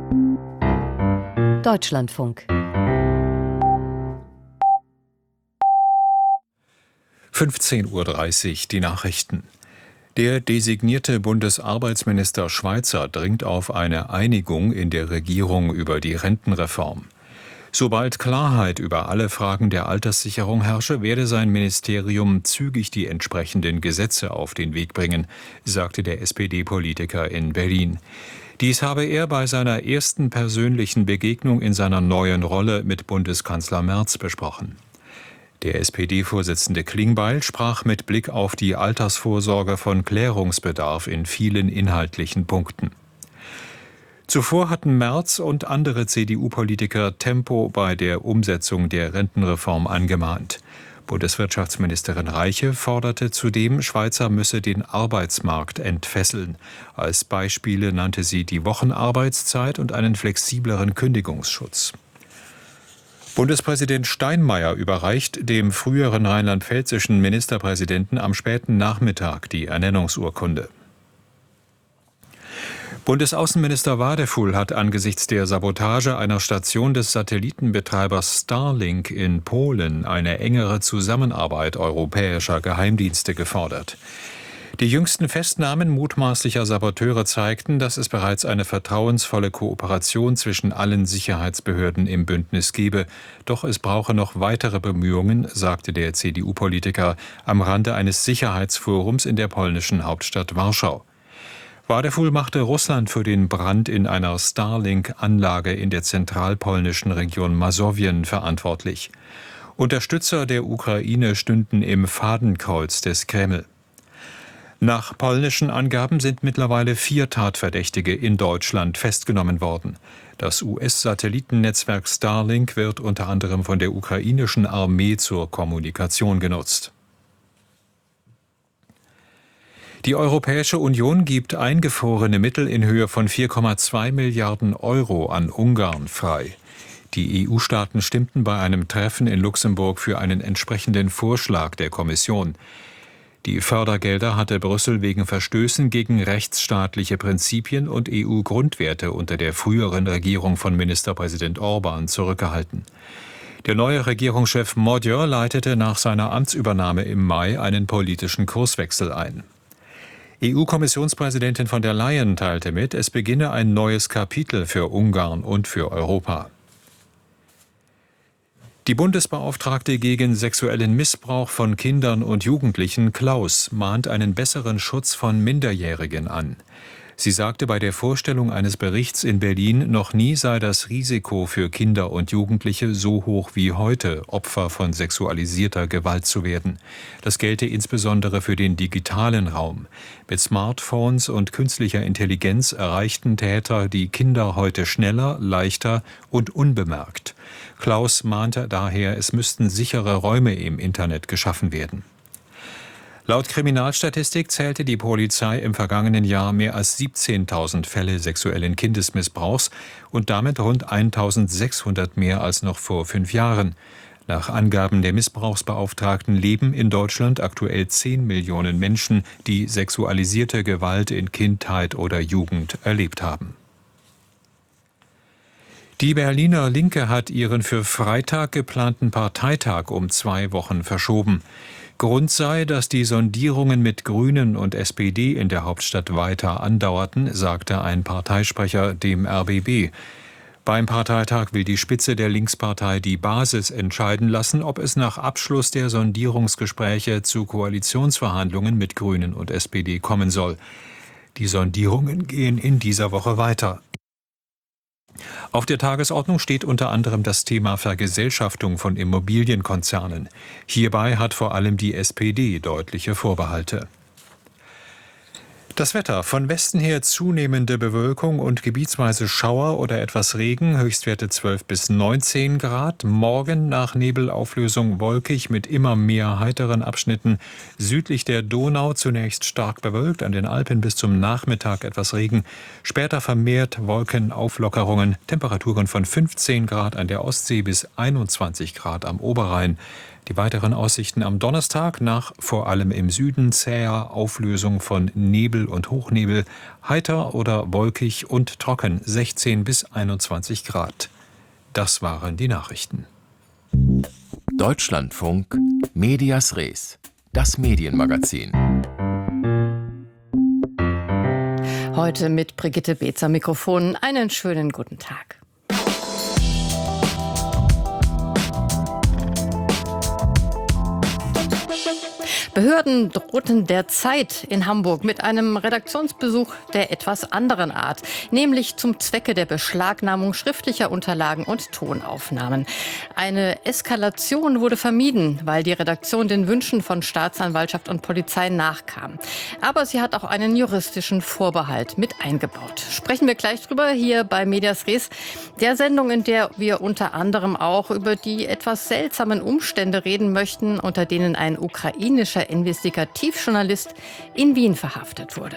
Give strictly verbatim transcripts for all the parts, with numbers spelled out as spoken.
Deutschlandfunk. fünfzehn Uhr dreißig, die Nachrichten. Der designierte Bundesarbeitsminister Schweizer dringt auf eine Einigung in der Regierung über die Rentenreform. Sobald Klarheit über alle Fragen der Alterssicherung herrsche, werde sein Ministerium zügig die entsprechenden Gesetze auf den Weg bringen, sagte der S P D-Politiker in Berlin. Dies habe er bei seiner ersten persönlichen Begegnung in seiner neuen Rolle mit Bundeskanzler Merz besprochen. Der S P D-Vorsitzende Klingbeil sprach mit Blick auf die Altersvorsorge von Klärungsbedarf in vielen inhaltlichen Punkten. Zuvor hatten Merz und andere C D U-Politiker Tempo bei der Umsetzung der Rentenreform angemahnt. Bundeswirtschaftsministerin Reiche forderte zudem, Schweizer müsse den Arbeitsmarkt entfesseln. Als Beispiele nannte sie die Wochenarbeitszeit und einen flexibleren Kündigungsschutz. Bundespräsident Steinmeier überreicht dem früheren rheinland-pfälzischen Ministerpräsidenten am späten Nachmittag die Ernennungsurkunde. Bundesaußenminister Wadefull hat angesichts der Sabotage einer Station des Satellitenbetreibers Starlink in Polen eine engere Zusammenarbeit europäischer Geheimdienste gefordert. Die jüngsten Festnahmen mutmaßlicher Saboteure zeigten, dass es bereits eine vertrauensvolle Kooperation zwischen allen Sicherheitsbehörden im Bündnis gebe. Doch es brauche noch weitere Bemühungen, sagte der C D U-Politiker am Rande eines Sicherheitsforums in der polnischen Hauptstadt Warschau. Wadefull machte Russland für den Brand in einer Starlink-Anlage in der zentralpolnischen Region Masowien verantwortlich. Unterstützer der Ukraine stünden im Fadenkreuz des Kreml. Nach polnischen Angaben sind mittlerweile vier Tatverdächtige in Deutschland festgenommen worden. Das U S-Satellitennetzwerk Starlink wird unter anderem von der ukrainischen Armee zur Kommunikation genutzt. Die Europäische Union gibt eingefrorene Mittel in Höhe von vier Komma zwei Milliarden Euro an Ungarn frei. Die E U-Staaten stimmten bei einem Treffen in Luxemburg für einen entsprechenden Vorschlag der Kommission. Die Fördergelder hatte Brüssel wegen Verstößen gegen rechtsstaatliche Prinzipien und E U-Grundwerte unter der früheren Regierung von Ministerpräsident Orban zurückgehalten. Der neue Regierungschef Magyar leitete nach seiner Amtsübernahme im Mai einen politischen Kurswechsel ein. E U-Kommissionspräsidentin von der Leyen teilte mit, es beginne ein neues Kapitel für Ungarn und für Europa. Die Bundesbeauftragte gegen sexuellen Missbrauch von Kindern und Jugendlichen, Klaus, mahnt einen besseren Schutz von Minderjährigen an. Sie sagte bei der Vorstellung eines Berichts in Berlin, noch nie sei das Risiko für Kinder und Jugendliche so hoch wie heute, Opfer von sexualisierter Gewalt zu werden. Das gelte insbesondere für den digitalen Raum. Mit Smartphones und künstlicher Intelligenz erreichten Täter die Kinder heute schneller, leichter und unbemerkt. Klaus mahnte daher, es müssten sichere Räume im Internet geschaffen werden. Laut Kriminalstatistik zählte die Polizei im vergangenen Jahr mehr als siebzehntausend Fälle sexuellen Kindesmissbrauchs und damit rund eintausendsechshundert mehr als noch vor fünf Jahren. Nach Angaben der Missbrauchsbeauftragten leben in Deutschland aktuell zehn Millionen Menschen, die sexualisierte Gewalt in Kindheit oder Jugend erlebt haben. Die Berliner Linke hat ihren für Freitag geplanten Parteitag um zwei Wochen verschoben. Grund sei, dass die Sondierungen mit Grünen und S P D in der Hauptstadt weiter andauerten, sagte ein Parteisprecher dem R B B. Beim Parteitag will die Spitze der Linkspartei die Basis entscheiden lassen, ob es nach Abschluss der Sondierungsgespräche zu Koalitionsverhandlungen mit Grünen und S P D kommen soll. Die Sondierungen gehen in dieser Woche weiter. Auf der Tagesordnung steht unter anderem das Thema Vergesellschaftung von Immobilienkonzernen. Hierbei hat vor allem die S P D deutliche Vorbehalte. Das Wetter: Von Westen her zunehmende Bewölkung und gebietsweise Schauer oder etwas Regen, Höchstwerte zwölf bis neunzehn Grad. Morgen nach Nebelauflösung wolkig mit immer mehr heiteren Abschnitten. Südlich der Donau zunächst stark bewölkt, an den Alpen bis zum Nachmittag etwas Regen. Später vermehrt Wolkenauflockerungen, Temperaturen von fünfzehn Grad an der Ostsee bis einundzwanzig Grad am Oberrhein. Die weiteren Aussichten am Donnerstag: nach vor allem im Süden zäher Auflösung von Nebel und Hochnebel, heiter oder wolkig und trocken, sechzehn bis einundzwanzig Grad. Das waren die Nachrichten. Deutschlandfunk Medias Res, das Medienmagazin. Heute mit Brigitte Beetz am Mikrofon. Einen schönen guten Tag. Behörden drohten derzeit in Hamburg mit einem Redaktionsbesuch der etwas anderen Art, nämlich zum Zwecke der Beschlagnahmung schriftlicher Unterlagen und Tonaufnahmen. Eine Eskalation wurde vermieden, weil die Redaktion den Wünschen von Staatsanwaltschaft und Polizei nachkam. Aber sie hat auch einen juristischen Vorbehalt mit eingebaut. Sprechen wir gleich drüber hier bei Medias Res, der Sendung, in der wir unter anderem auch über die etwas seltsamen Umstände reden möchten, unter denen ein ukrainischer Investigativjournalist in Wien verhaftet wurde.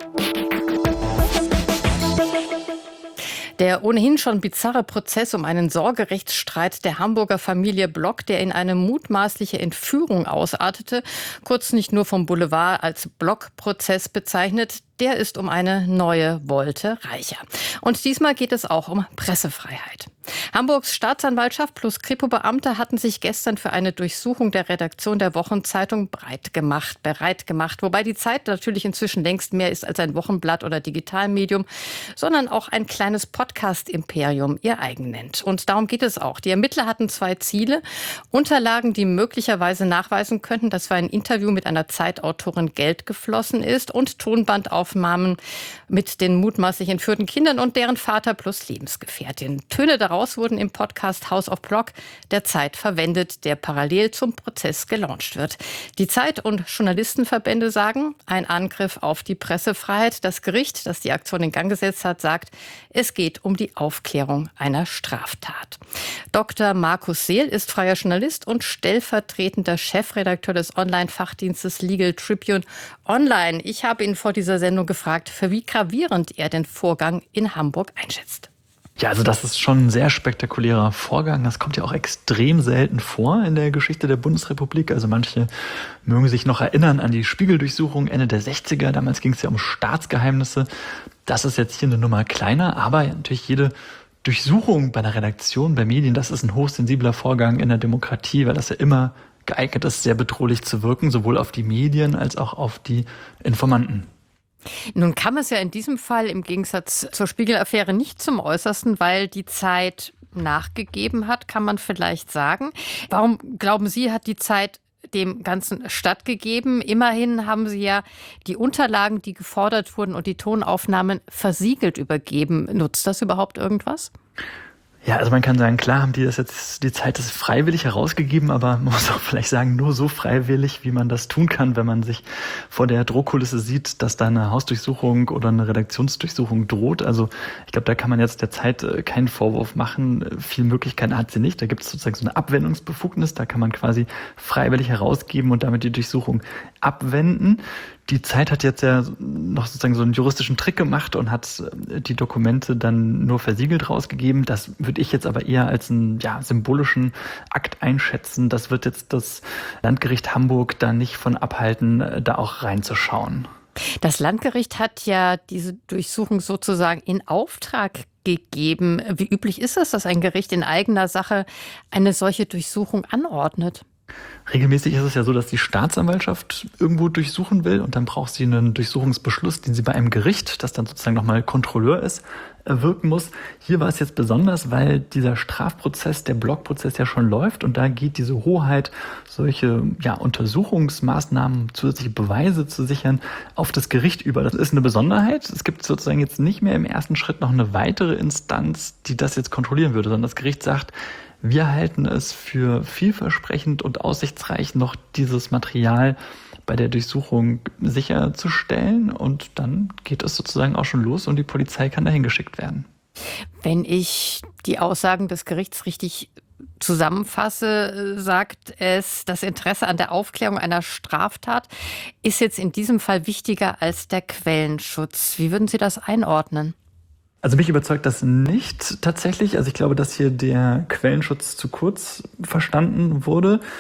Der ohnehin schon bizarre Prozess um einen Sorgerechtsstreit der Hamburger Familie Block, der in eine mutmaßliche Entführung ausartete, kurz nicht nur vom Boulevard als Block-Prozess bezeichnet, der ist um eine neue Wolte reicher. Und diesmal geht es auch um Pressefreiheit. Hamburgs Staatsanwaltschaft plus Kripo-Beamte hatten sich gestern für eine Durchsuchung der Redaktion der Wochenzeitung breit gemacht, bereit gemacht. Wobei die Zeit natürlich inzwischen längst mehr ist als ein Wochenblatt oder Digitalmedium, sondern auch ein kleines Podcast-Imperium ihr eigen nennt. Und darum geht es auch. Die Ermittler hatten zwei Ziele. Unterlagen, die möglicherweise nachweisen könnten, dass für ein Interview mit einer Zeitautorin Geld geflossen ist, und Tonbandaufnahmen mit den mutmaßlich entführten Kindern und deren Vater plus Lebensgefährtin. Töne daraus wurden im Podcast House of Block der Zeit verwendet, der parallel zum Prozess gelauncht wird. Die Zeit- und Journalistenverbände sagen, ein Angriff auf die Pressefreiheit. Das Gericht, das die Aktion in Gang gesetzt hat, sagt, es geht um die Aufklärung einer Straftat. Doktor Markus Seel ist freier Journalist und stellvertretender Chefredakteur des Online-Fachdienstes Legal Tribune Online. Ich habe ihn vor dieser Sendung gefragt, für wie gravierend er den Vorgang in Hamburg einschätzt. Ja, also das ist schon ein sehr spektakulärer Vorgang. Das kommt ja auch extrem selten vor in der Geschichte der Bundesrepublik. Also manche mögen sich noch erinnern an die Spiegeldurchsuchung Ende der sechziger. Damals ging es ja um Staatsgeheimnisse. Das ist jetzt hier eine Nummer kleiner, aber natürlich jede Durchsuchung bei einer Redaktion, bei Medien, das ist ein hochsensibler Vorgang in der Demokratie, weil das ja immer geeignet ist, sehr bedrohlich zu wirken, sowohl auf die Medien als auch auf die Informanten. Nun kam es ja in diesem Fall im Gegensatz zur Spiegel-Affäre nicht zum Äußersten, weil die Zeit nachgegeben hat, kann man vielleicht sagen. Warum, glauben Sie, hat die Zeit dem Ganzen stattgegeben? Immerhin haben Sie ja die Unterlagen, die gefordert wurden, und die Tonaufnahmen versiegelt übergeben. Nutzt das überhaupt irgendwas? Ja, also man kann sagen, klar haben die das jetzt, die Zeit ist freiwillig herausgegeben, aber man muss auch vielleicht sagen, nur so freiwillig, wie man das tun kann, wenn man sich vor der Drohkulisse sieht, dass da eine Hausdurchsuchung oder eine Redaktionsdurchsuchung droht. Also ich glaube, da kann man jetzt der Zeit keinen Vorwurf machen. Viele Möglichkeiten hat sie nicht. Da gibt es sozusagen so eine Abwendungsbefugnis, da kann man quasi freiwillig herausgeben und damit die Durchsuchung abwenden. Die Zeit hat jetzt ja noch sozusagen so einen juristischen Trick gemacht und hat die Dokumente dann nur versiegelt rausgegeben. Das würde ich jetzt aber eher als einen ja, symbolischen Akt einschätzen. Das wird jetzt das Landgericht Hamburg da nicht von abhalten, da auch reinzuschauen. Das Landgericht hat ja diese Durchsuchung sozusagen in Auftrag gegeben. Wie üblich ist es, dass ein Gericht in eigener Sache eine solche Durchsuchung anordnet? Regelmäßig ist es ja so, dass die Staatsanwaltschaft irgendwo durchsuchen will und dann braucht sie einen Durchsuchungsbeschluss, den sie bei einem Gericht, das dann sozusagen nochmal Kontrolleur ist, wirken muss. Hier war es jetzt besonders, weil dieser Strafprozess, der Blockprozess ja schon läuft und da geht diese Hoheit, solche ja, Untersuchungsmaßnahmen, zusätzliche Beweise zu sichern, auf das Gericht über. Das ist eine Besonderheit. Es gibt sozusagen jetzt nicht mehr im ersten Schritt noch eine weitere Instanz, die das jetzt kontrollieren würde, sondern das Gericht sagt, wir halten es für vielversprechend und aussichtsreich, noch dieses Material bei der Durchsuchung sicherzustellen. Und dann geht es sozusagen auch schon los und die Polizei kann dahin geschickt werden. Wenn ich die Aussagen des Gerichts richtig zusammenfasse, sagt es, das Interesse an der Aufklärung einer Straftat ist jetzt in diesem Fall wichtiger als der Quellenschutz. Wie würden Sie das einordnen? Also mich überzeugt das nicht tatsächlich. Also ich glaube, dass hier der Quellenschutz zu kurz verstanden wurde.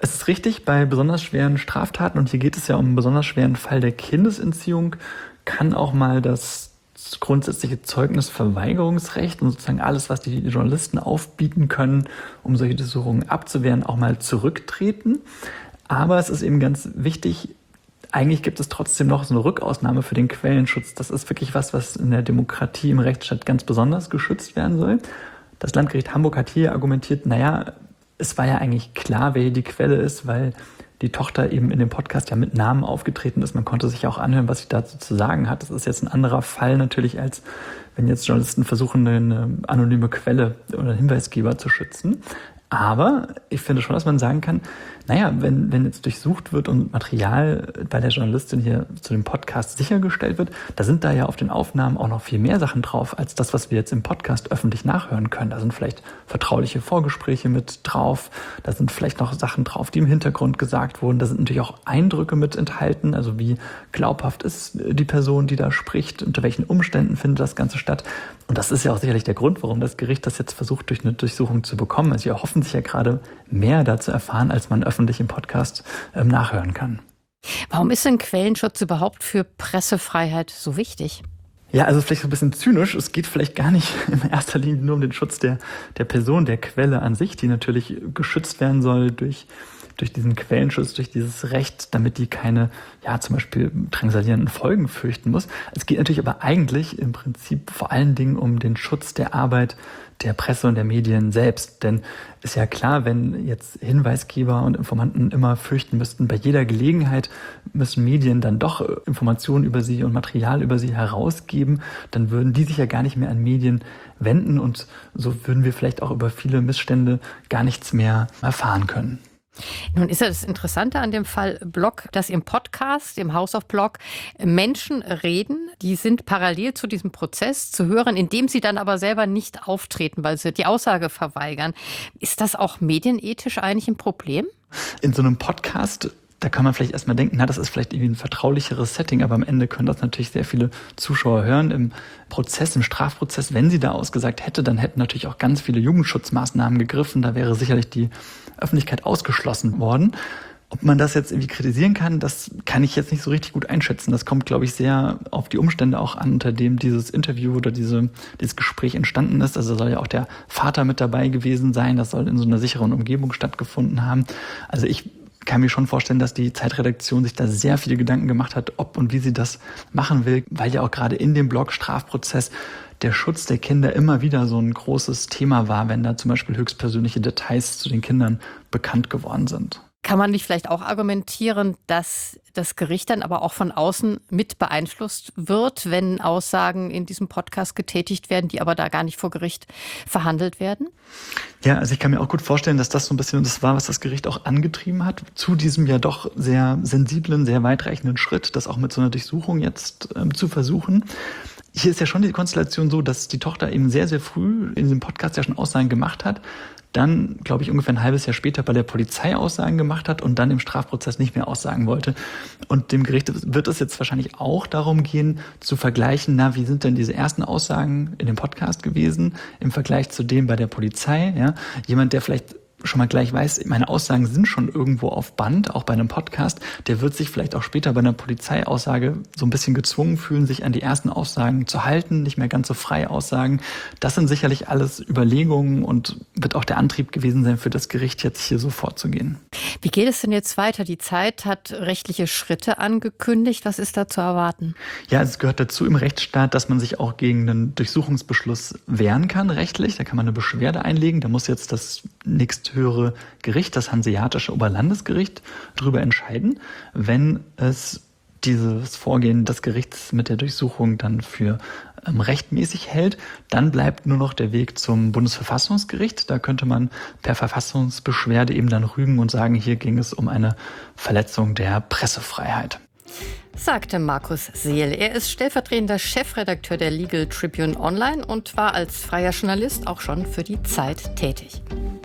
Es ist richtig, bei besonders schweren Straftaten, und hier geht es ja um einen besonders schweren Fall der Kindesentziehung, kann auch mal das grundsätzliche Zeugnisverweigerungsrecht und sozusagen alles, was die Journalisten aufbieten können, um solche Durchsuchungen abzuwehren, auch mal zurücktreten. Aber es ist eben ganz wichtig, eigentlich gibt es trotzdem noch so eine Rückausnahme für den Quellenschutz. Das ist wirklich was, was in der Demokratie, im Rechtsstaat ganz besonders geschützt werden soll. Das Landgericht Hamburg hat hier argumentiert, naja, es war ja eigentlich klar, wer hier die Quelle ist, weil die Tochter eben in dem Podcast ja mit Namen aufgetreten ist. Man konnte sich ja auch anhören, was sie dazu zu sagen hat. Das ist jetzt ein anderer Fall natürlich, als wenn jetzt Journalisten versuchen, eine anonyme Quelle oder einen Hinweisgeber zu schützen. Aber ich finde schon, dass man sagen kann, naja, wenn, wenn jetzt durchsucht wird und Material bei der Journalistin hier zu dem Podcast sichergestellt wird, da sind da ja auf den Aufnahmen auch noch viel mehr Sachen drauf, als das, was wir jetzt im Podcast öffentlich nachhören können. Da sind vielleicht vertrauliche Vorgespräche mit drauf, da sind vielleicht noch Sachen drauf, die im Hintergrund gesagt wurden. Da sind natürlich auch Eindrücke mit enthalten, also wie glaubhaft ist die Person, die da spricht, unter welchen Umständen findet das Ganze statt. Und das ist ja auch sicherlich der Grund, warum das Gericht das jetzt versucht, durch eine Durchsuchung zu bekommen. Also sie erhoffen sich ja gerade mehr dazu erfahren, als man öffentlich im Podcast ähm, nachhören kann. Warum ist denn Quellenschutz überhaupt für Pressefreiheit so wichtig? Ja, also vielleicht so ein bisschen zynisch. Es geht vielleicht gar nicht in erster Linie nur um den Schutz der, der Person, der Quelle an sich, die natürlich geschützt werden soll durch durch diesen Quellenschutz, durch dieses Recht, damit die keine, ja, zum Beispiel drangsalierenden Folgen fürchten muss. Es geht natürlich aber eigentlich im Prinzip vor allen Dingen um den Schutz der Arbeit der Presse und der Medien selbst. Denn ist ja klar, wenn jetzt Hinweisgeber und Informanten immer fürchten müssten, bei jeder Gelegenheit müssen Medien dann doch Informationen über sie und Material über sie herausgeben, dann würden die sich ja gar nicht mehr an Medien wenden und so würden wir vielleicht auch über viele Missstände gar nichts mehr erfahren können. Nun ist ja das Interessante an dem Fall Block, dass im Podcast, im House of Block, Menschen reden, die sind parallel zu diesem Prozess zu hören, indem sie dann aber selber nicht auftreten, weil sie die Aussage verweigern. Ist das auch medienethisch eigentlich ein Problem? In so einem Podcast, da kann man vielleicht erstmal denken, na, das ist vielleicht irgendwie ein vertraulicheres Setting, aber am Ende können das natürlich sehr viele Zuschauer hören. Im Prozess, im Strafprozess, wenn sie da ausgesagt hätte, dann hätten natürlich auch ganz viele Jugendschutzmaßnahmen gegriffen. Da wäre sicherlich die Öffentlichkeit ausgeschlossen worden. Ob man das jetzt irgendwie kritisieren kann, das kann ich jetzt nicht so richtig gut einschätzen. Das kommt, glaube ich, sehr auf die Umstände auch an, unter dem dieses Interview oder diese, dieses Gespräch entstanden ist. Also soll ja auch der Vater mit dabei gewesen sein. Das soll in so einer sicheren Umgebung stattgefunden haben. Also ich kann mir schon vorstellen, dass die Zeitredaktion sich da sehr viele Gedanken gemacht hat, ob und wie sie das machen will, weil ja auch gerade in dem Blog Strafprozess der Schutz der Kinder immer wieder so ein großes Thema war, wenn da zum Beispiel höchstpersönliche Details zu den Kindern bekannt geworden sind. Kann man nicht vielleicht auch argumentieren, dass das Gericht dann aber auch von außen mit beeinflusst wird, wenn Aussagen in diesem Podcast getätigt werden, die aber da gar nicht vor Gericht verhandelt werden? Ja, also ich kann mir auch gut vorstellen, dass das so ein bisschen das war, was das Gericht auch angetrieben hat, zu diesem ja doch sehr sensiblen, sehr weitreichenden Schritt, das auch mit so einer Durchsuchung jetzt ähm, zu versuchen. Hier ist ja schon die Konstellation so, dass die Tochter eben sehr, sehr früh in diesem Podcast ja schon Aussagen gemacht hat, dann, glaube ich, ungefähr ein halbes Jahr später bei der Polizei Aussagen gemacht hat und dann im Strafprozess nicht mehr aussagen wollte. Und dem Gericht wird es jetzt wahrscheinlich auch darum gehen, zu vergleichen, na, wie sind denn diese ersten Aussagen in dem Podcast gewesen im Vergleich zu dem bei der Polizei? Ja, jemand, der vielleicht schon mal gleich weiß, meine Aussagen sind schon irgendwo auf Band, auch bei einem Podcast, der wird sich vielleicht auch später bei einer Polizeiaussage so ein bisschen gezwungen fühlen, sich an die ersten Aussagen zu halten, nicht mehr ganz so frei aussagen. Das sind sicherlich alles Überlegungen und wird auch der Antrieb gewesen sein, für das Gericht jetzt hier so vorzugehen. Wie geht es denn jetzt weiter? Die Zeit hat rechtliche Schritte angekündigt. Was ist da zu erwarten? Ja, es gehört dazu im Rechtsstaat, dass man sich auch gegen einen Durchsuchungsbeschluss wehren kann, rechtlich. Da kann man eine Beschwerde einlegen. Da muss jetzt das nächsthöhere Gericht, das Hanseatische Oberlandesgericht, darüber entscheiden, wenn es dieses Vorgehen des Gerichts mit der Durchsuchung dann für ähm, rechtmäßig hält. Dann bleibt nur noch der Weg zum Bundesverfassungsgericht. Da könnte man per Verfassungsbeschwerde eben dann rügen und sagen, hier ging es um eine Verletzung der Pressefreiheit. Sagte Markus Seel. Er ist stellvertretender Chefredakteur der Legal Tribune Online und war als freier Journalist auch schon für die Zeit tätig.